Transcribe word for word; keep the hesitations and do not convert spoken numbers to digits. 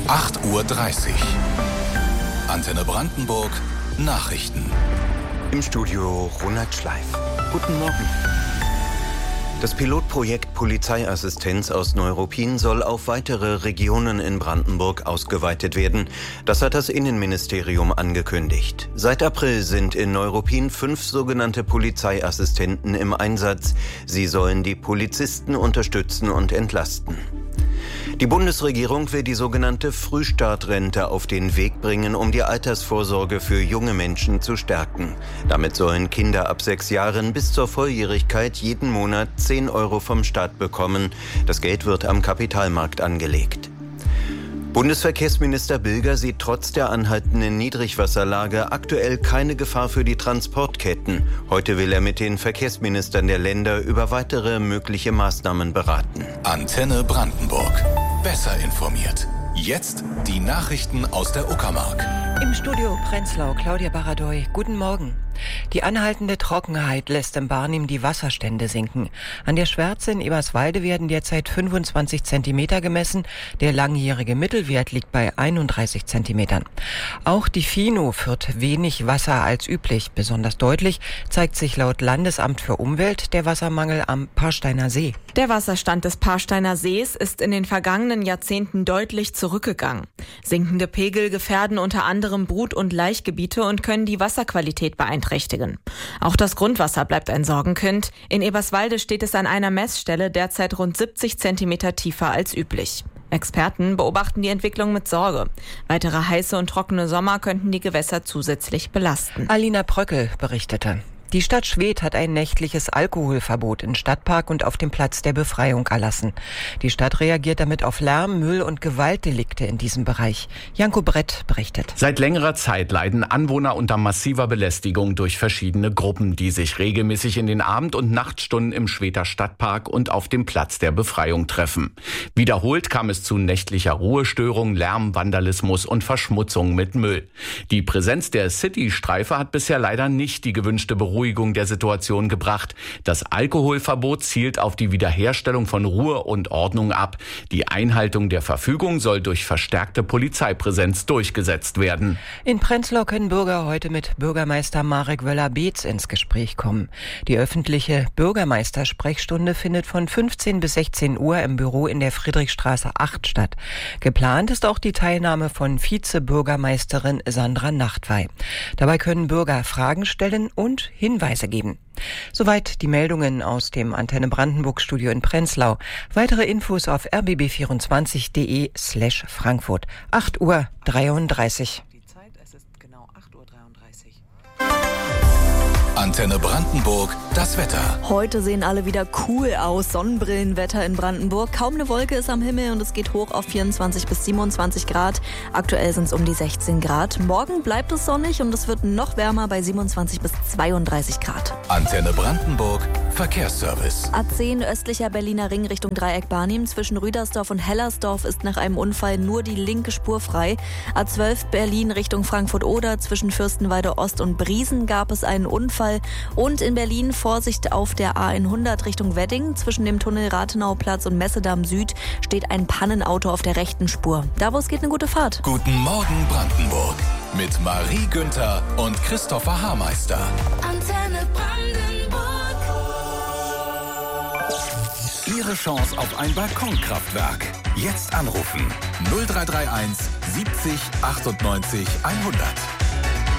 acht Uhr dreißig. Antenne Brandenburg, Nachrichten. Im Studio Ronald Schleif. Guten Morgen. Das Pilotprojekt Polizeiassistenz aus Neuruppin soll auf weitere Regionen in Brandenburg ausgeweitet werden. Das hat das Innenministerium angekündigt. Seit April sind in Neuruppin fünf sogenannte Polizeiassistenten im Einsatz. Sie sollen die Polizisten unterstützen und entlasten. Die Bundesregierung will die sogenannte Frühstartrente auf den Weg bringen, um die Altersvorsorge für junge Menschen zu stärken. Damit sollen Kinder ab sechs Jahren bis zur Volljährigkeit jeden Monat zehn Euro vom Staat bekommen. Das Geld wird am Kapitalmarkt angelegt. Bundesverkehrsminister Bilger sieht trotz der anhaltenden Niedrigwasserlage aktuell keine Gefahr für die Transportketten. Heute will er mit den Verkehrsministern der Länder über weitere mögliche Maßnahmen beraten. Antenne Brandenburg. Besser informiert. Jetzt die Nachrichten aus der Uckermark. Im Studio Prenzlau, Claudia Baradoy. Guten Morgen. Die anhaltende Trockenheit lässt im Barnim die Wasserstände sinken. An der Schwärze in Eberswalde werden derzeit fünfundzwanzig Zentimeter gemessen. Der langjährige Mittelwert liegt bei einunddreißig Zentimetern. Auch die Fino führt wenig Wasser als üblich. Besonders deutlich zeigt sich laut Landesamt für Umwelt der Wassermangel am Paarsteiner See. Der Wasserstand des Paarsteiner Sees ist in den vergangenen Jahrzehnten deutlich zurückgegangen. Sinkende Pegel gefährden unter anderem Brut- und Laichgebiete und können die Wasserqualität beeinträchtigen. Auch das Grundwasser bleibt ein Sorgenkind. In Eberswalde steht es an einer Messstelle derzeit rund siebzig Zentimeter tiefer als üblich. Experten beobachten die Entwicklung mit Sorge. Weitere heiße und trockene Sommer könnten die Gewässer zusätzlich belasten. Alina Pröckel berichtete. Die Stadt Schwedt hat ein nächtliches Alkoholverbot in Stadtpark und auf dem Platz der Befreiung erlassen. Die Stadt reagiert damit auf Lärm, Müll und Gewaltdelikte in diesem Bereich. Janko Brett berichtet. Seit längerer Zeit leiden Anwohner unter massiver Belästigung durch verschiedene Gruppen, die sich regelmäßig in den Abend- und Nachtstunden im Schwedter Stadtpark und auf dem Platz der Befreiung treffen. Wiederholt kam es zu nächtlicher Ruhestörung, Lärm, Vandalismus und Verschmutzung mit Müll. Die Präsenz der City-Streife hat bisher leider nicht die gewünschte Beruhigung der Situation gebracht. Das Alkoholverbot zielt auf die Wiederherstellung von Ruhe und Ordnung ab. Die Einhaltung der Verfügung soll durch verstärkte Polizeipräsenz durchgesetzt werden. In Prenzlau können Bürger heute mit Bürgermeister Marek Wöller-Beetz ins Gespräch kommen. Die öffentliche Bürgermeistersprechstunde findet von fünfzehn bis sechzehn Uhr im Büro in der Friedrichstraße acht statt. Geplant ist auch die Teilnahme von Vizebürgermeisterin Sandra Nachtwey. Dabei können Bürger Fragen stellen und Hinweise geben. Soweit die Meldungen aus dem Antenne Brandenburg Studio in Prenzlau. Weitere Infos auf r b b vierundzwanzig punkt d e slash Frankfurt. acht Uhr dreiunddreißig. Die Zeit, es ist genau acht Uhr dreiunddreißig. Antenne Brandenburg, das Wetter. Heute sehen alle wieder cool aus. Sonnenbrillenwetter in Brandenburg. Kaum eine Wolke ist am Himmel und es geht hoch auf vierundzwanzig bis siebenundzwanzig Grad. Aktuell sind es um die sechzehn Grad. Morgen bleibt es sonnig und es wird noch wärmer bei siebenundzwanzig bis zweiunddreißig Grad. Antenne Brandenburg, Verkehrsservice. A zehn östlicher Berliner Ring Richtung Dreieck Barnim. Zwischen Rüdersdorf und Hellersdorf ist nach einem Unfall nur die linke Spur frei. A zwölf Berlin Richtung Frankfurt-Oder. Zwischen Fürstenwalde Ost und Briesen gab es einen Unfall. Und in Berlin Vorsicht auf der A hundert Richtung Wedding. Zwischen dem Tunnel Rathenauplatz und Messedamm Süd steht ein Pannenauto auf der rechten Spur. Da, wo es geht, eine gute Fahrt. Guten Morgen Brandenburg mit Marie Günther und Christopher Haarmeister. Antenne Brandenburg. Ihre Chance auf ein Balkonkraftwerk. Jetzt anrufen null drei drei eins siebzig achtundneunzig hundert.